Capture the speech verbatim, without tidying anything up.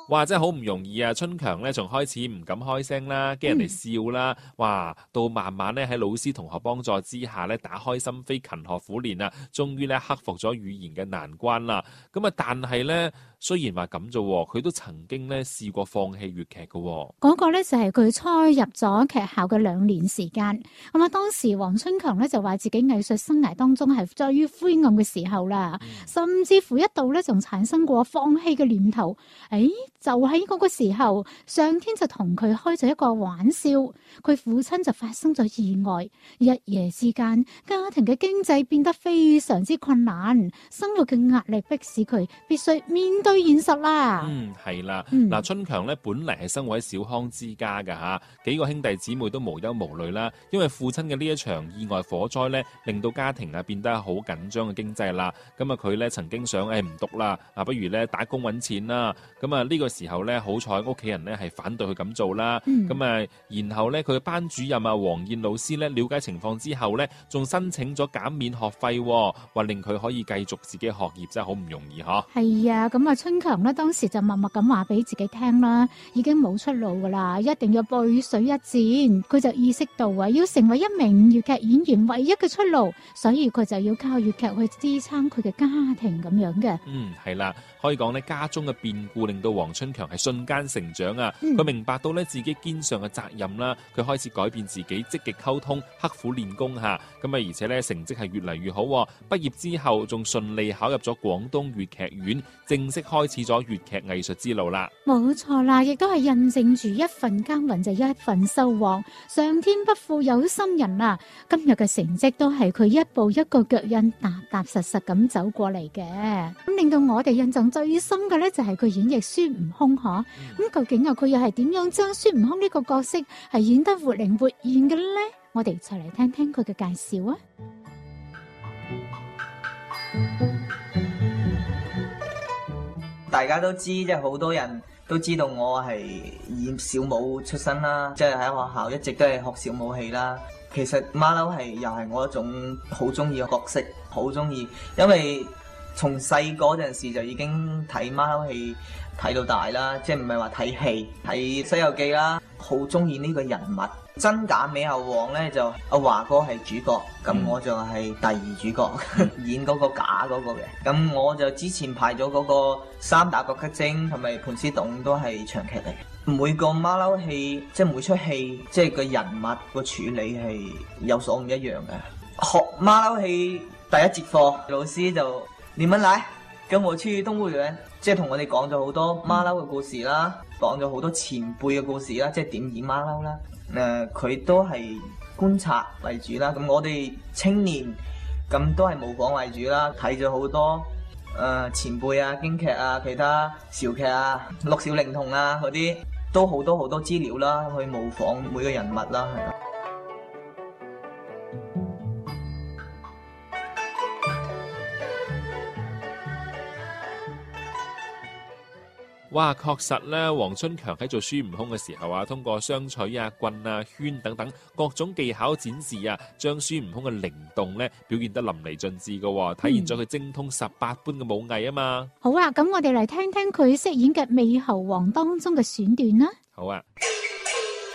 哇，真係好唔容易啊！春強咧，從開始唔敢開聲啦，驚人哋笑啦，嗯、哇，到慢慢咧喺老師同學幫助之下咧，打開心扉，勤學苦練啊，終於咧克服咗語言嘅難關啦。咁啊，但係咧，雖然話咁啫，佢都曾經咧試過放棄粵劇嘅。 嗰個咧就係佢初入咗劇校嘅兩年時間。咁啊，當時黃春強咧就話自己藝術生涯當中係最灰暗嘅時候啦，嗯、甚至乎一度咧仲產生過放棄嘅念頭。誒，就喺嗰個時候，上天就同佢開咗一個玩笑，佢父親就發生咗意外，一夜之間，家庭嘅經濟變得非常之困難，生活嘅壓力迫使佢必須面對現實啦。 嗯，係啦，嗱、嗯，春強咧本嚟係生活喺小康之家噶吓，幾個兄弟姊妹都無憂無慮啦，因為父親嘅呢一場意外火災咧，令到家庭啊變得好緊張嘅經濟啦。咁啊，佢咧曾經想誒唔讀啦，啊不如咧打工搵錢啦。咁啊呢個時候咧，好彩屋企人咧係反對佢咁做啦。咁啊、嗯，然後咧佢嘅班主任啊黃燕老師咧了解情況之後咧，仲申請咗減免學費，話令佢可以繼續自己學業，真係好唔容易嗬。 係啊，咁啊春強咧當時就默默咁話俾自己聽啦，已經冇出路噶啦，一定要背水一戰。佢就意識到啊，要成為一名粵劇演員唯一嘅出路，所以佢就要靠粵劇去支撐佢嘅家庭咁樣嘅。 嗯，係啦，可以講咧家中嘅變故令到黃春強係瞬間成長啊！佢、嗯、明白到咧自己肩上嘅責任啦，佢開始改變自己，積極溝通，刻苦練功吓。咁啊，而且咧成績係越嚟越好。畢業之後仲順利考入咗廣東粵劇院，正式開始咗粵劇藝術之路啦。 冇錯啦，亦都係印證住一份耕耘就一份收穫，上天不負有心人啊！今日嘅成績都係佢一步一個腳印，踏踏實實咁走過嚟嘅。咁令到我哋印象最深嘅咧，就係佢演繹孫悟空嗬。咁、嗯、究竟啊，佢又係點樣將孫悟空呢個角色係演得活靈活現嘅咧？我哋就嚟聽聽佢嘅介紹啊！ 大家都知，即係好多人都知道我係演小武出身啦，即係喺學校一直都係學小武戲啦。其實馬騮係又係我一種好中意嘅角色，好中意，因為從細嗰陣時就已經睇馬騮戲睇到大啦，即係唔係話睇戲睇《西遊記》啦，好中意呢個人物。真假美猴王咧就阿華哥係主角，咁我就係第二主角，嗯、演嗰個假嗰個嘅。咁我就之前排咗嗰個三打郭吉精同埋盤絲洞都係長劇嚟。每個馬騮戲即係每出戲，即係個人物個處理係有所唔一樣嘅。學馬騮戲第一節課，老師就你們來跟我去動物園，即係同我哋講咗好多馬騮嘅故事啦，講咗好多前輩嘅故事啦，即係點演馬騮啦。誒、呃，佢都係觀察為主啦，咁我哋青年咁都係模仿為主啦，睇咗好多誒、呃、前輩啊、京劇啊、其他潮劇啊、六小齡童啊嗰啲，都好多好多資料啦，去模仿每個人物啦，係啦。 哇，確實咧，黃春強喺做孫悟空嘅時候啊，通過雙取啊、棍啊、圈等等各種技巧展示啊，將孫悟空嘅靈動咧表現得淋漓盡致嘅，體現咗佢精通十八般嘅武藝啊嘛。 好啊，咁我哋嚟聽聽佢飾演嘅美猴王當中嘅選段啦。 好啊。